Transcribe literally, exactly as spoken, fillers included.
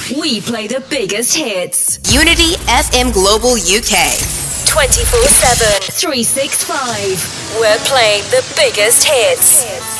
We play the biggest hits. Unity F M Global U K. twenty-four seven, three sixty-five. We're playing the biggest hits.